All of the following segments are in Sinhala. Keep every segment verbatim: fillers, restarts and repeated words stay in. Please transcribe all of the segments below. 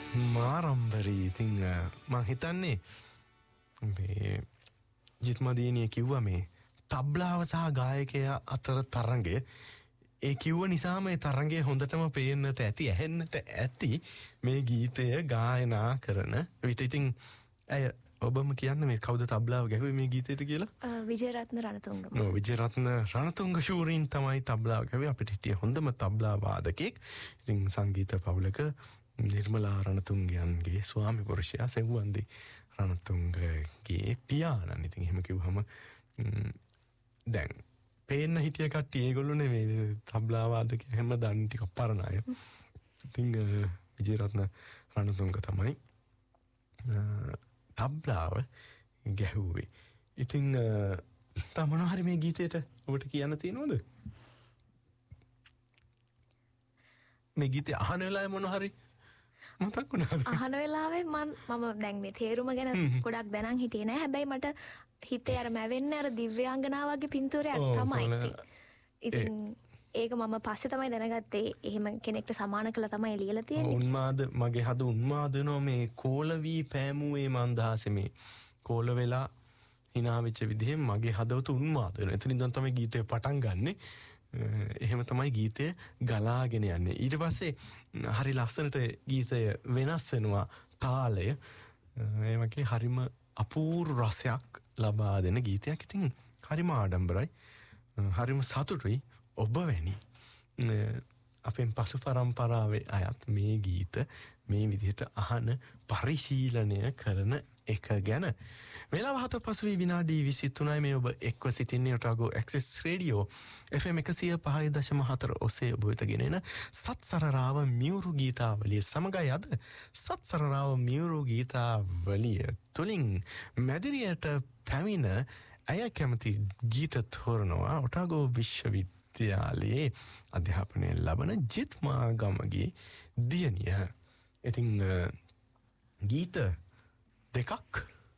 මාරම්බරී. ඉතින් මං හිතන්නේ මේ ජිත්මදීනිය කිව්වා මේ තබ්ලාව සහ ගායකයා අතර තරඟය. ඒ කිව්ව නිසාම ඒ තරඟය හොඳටම පේන්නට ඇති, ඇහෙන්නට ඇති මේ ගීතය ගායනා කරන විට. ඉතින් ඇය ඔබම කියන්න මේ කවුද තබ්ලාව ගැහුවේ මේ ගීතයට කියලා? විජේරත්න රණතුංග. ඔව් විජේරත්න රණතුංග ශූරීන් තමයි තබ්ලාව ගැහුවේ. අපිට හිටිය හොඳම තබ්ලා වාදකෙක්. ඉතින් සංගීත පවුලක නිර්මලා රණතුංගයන්ගේ ස්වාමි පුරුෂයා සෙව්වන්දි රණතුංගගේ පියාණන්. ඉතින් එහෙම කිව්වම දැන් පේන්න හිටිය කට්ටිය ඒගොල්ලෝ නෙමෙයි තබ්ලා වාදකයා හැම දන් ටිකක් පරණ අය. ඉතින් විජේරත්න රණතුංග තමයි තබ්ලාව ගැහුවේ. ඉතින් තව මොනවා හරි මේ ගීතයට ඔබට කියන්න තියෙනවද? මේ ගීතය අහන වෙලාවේ මොනවා හරි මතක් වුණාද? අහන වෙලාවේ මම මම දැන් මේ තේරුම ගැන ගොඩක් දැනන් හිටියේ නෑ. හැබැයි මට හිතේ අර මැවෙන්නේ අර දිව්‍යාංගනාවගේ පින්තූරයක් තමයි. ඉතින් ඒක මම පස්සේ තමයි දැනගත්තේ එහෙම කෙනෙක්ට සමාන කළා තමයි ලියලා තියෙන්නේ. උන්මාද මගේ හද උන්මාද වෙනවා මේ කෝල වී පෑමුවේ මන්දහසේ මේ කෝල වෙලා hina වෙච්ච විදිහෙන් මගේ හදවත උන්මාද වෙනවා. එතනින් තමයි ගීතය පටන් ගන්නෙ. එහෙම තමයි ගීතය ගලාගෙන යන්නේ. ඊට පස්සේ හරි ලස්සනට ගීතය වෙනස් වෙනවා තාලය. ඒ වගේ හරිම අපූර්ව රසයක් ලබා දෙන ගීතයක්. ඉතින් හරිම ආඩම්බරයි. හරිම සතුටුයි. ඔබ වැනි අපෙන් පසු පරම්පරාවේ අයත් මේ ගීත මේ විදිහට අහන පරිශීලනය කරන එක ගැන. වෙලාව හත පසු වී විනාඩි විසිතුනයි. මේ ඔබ එක්ව සිටින්නේ Otago access radio F M එකසිය පහයි දශම හතර ඔස්සේ ඔබ වෙත ගෙනෙන සත්සරරාව මියුරු ගීතාවලිය සමගයි අද සත්සරරාව මියුරු ගීතාවලිය තුලින් මැදිරියට පැමිණ ඇය කැමති ගීත තෝරනවා ඔටාගෝ විශ්වවිද්‍යාලයේ අධ්‍යාපනය ලබන ජිත්මාගමගේ දියණිය. ඉතින් ගීත දෙකක්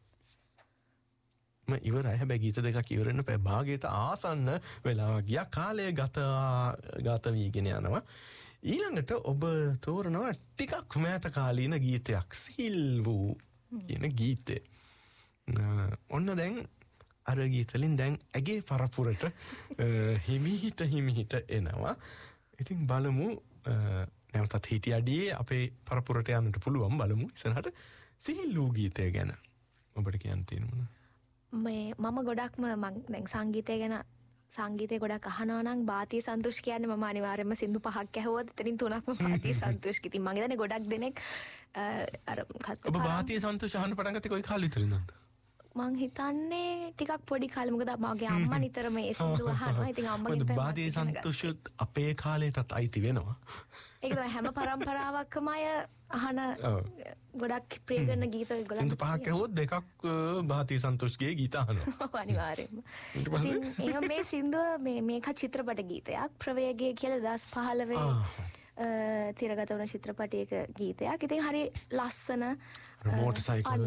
ම ඉවරයි. හැබැයි ගීත දෙකක් ඉවරෙන්න පැය භාගයට ආසන්න වෙලාවක් ගියා. කාලය ගත ගත වීගෙන යනවා. ඊළඟට ඔබ තෝරනවා ටිකක් මෑත කාලීන ගීතයක්. සීල් වූ කියන ගීතය. ඔන්න දැන් අර ගීතලින් දැන් ඇගේ පරපුරට හිමිහිට හිමිහිට එනවා. ඉතින් බලමු නැවතත් හිටි අඩියේ අපේ පරපුරට යන්නට පුළුවන්. බලමු ඉස්සරහට සිහිල් වූ ගීතය ගැන ඔබට කියන්න තියෙනවා. මේ මම ගොඩක්ම මම දැන් සංගීතය ගැන සංගීතය ගොඩක් අහනවා නම් බාතිය සන්තෝෂ් කියන්නේ මම අනිවාර්යයෙන්ම සින්දු පහක් ඇහුවොත් එතනින් තුනක්ම බාතිය සන්තෝෂ්. ඉතින් මම හිතන්නේ ගොඩක් දෙනෙක් අර ඔබ බාතිය සන්තෝෂ් අහන්න පටන් ගත්තේ කොයි කාලෙ විතරින්ද? මං හිතන්නේ ටිකක් පොඩි කාලේ. මොකද මගේ අම්මා නිතරම ඒ සින්දු අහනවා. ඉතින් අම්මගෙන් තමයි බාතිය සන්තෝෂ් අපේ කාලයටත් අයිති වෙනවා. ඒක තමයි හැම පරම්පරාවකම අය අහන ගොඩක් ප්‍රිය කරන ගීත ගොඩක්. සින්දු පහක් ඇහුවොත් දෙකක් බාතිය සන්තෝෂ්ගේ ගීත අහනවා. අනිවාර්යයෙන්ම. ඉතින් එහෙනම් මේ සින්දුව මේ මේක චිත්‍රපට ගීතයක්. ප්‍රවේගය කියලා දෙදාස් පහළොව තිරගත වුණ චිත්‍රපටයක ගීතයක්. ඉතින් හරි ලස්සන මෝටර් සයිකල්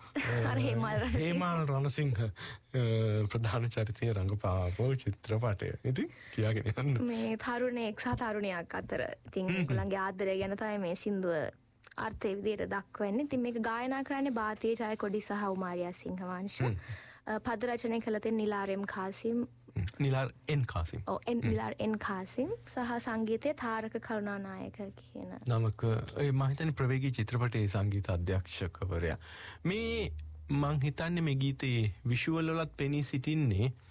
හේමල් රණසිංහ ප්‍රධාන චරිතය රඟපාපු චිත්‍රපටය. ඉතින් කියාගෙන යන්න. මේ තරුණයෙක් සහ තරුණියක් අතර ඉතින් ඒගොල්ලන්ගේ ආදරය ගැන තමයි මේ සින්දුව අර්ථය විදිහට දක්වන්නේ. ඉතින් මේක ගායනා කරන්නේ බාතිය ජයකොඩි සහ උමාරියා සිංහවංශ. පද රචනය කළ තෙන් නිලාර් එම් කාසිම්. නිලාර් එන් කාසිම්. ඔව් එන් නිලාර් එන් කාසිම් සහ සංගීතයේ තාරක කරුණානායක කියන නමක ඒ මම හිතන්නේ ප්‍රවේගී චිත්‍රපටයේ සංගීත අධ්‍යක්ෂකවරයා. මේ මං හිතන්නේ මේ ගීතයේ විෂුවල් වලත් පෙනී සිටින්නේ